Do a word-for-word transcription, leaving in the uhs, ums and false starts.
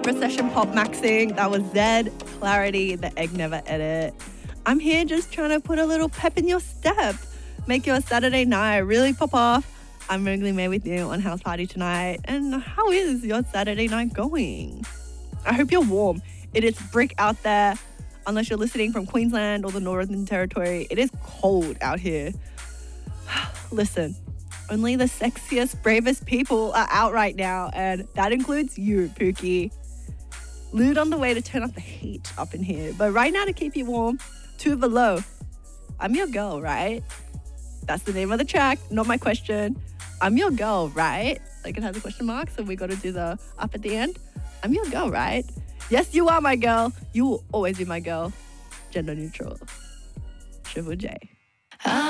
Recession Pop Maxing. That was Zed, Clarity, the Egg Never Edit. I'm here just trying to put a little pep in your step. Make your Saturday night really pop off. I'm Wrigley May with you on House Party tonight. And how is your Saturday night going? I hope you're warm. It is brick out there. Unless you're listening from Queensland or the Northern Territory, it is cold out here. Listen, only the sexiest, bravest people are out right now, and that includes you, Pookie. Lude on the way to turn up the heat up in here. But right now, to keep you warm, Two Below. I'm your girl, right? That's the name of the track, not my question. I'm your girl, right? Like it has a question mark, so we got to do the up at the end. I'm your girl, right? Yes, you are my girl. You will always be my girl. Gender neutral. Triple J.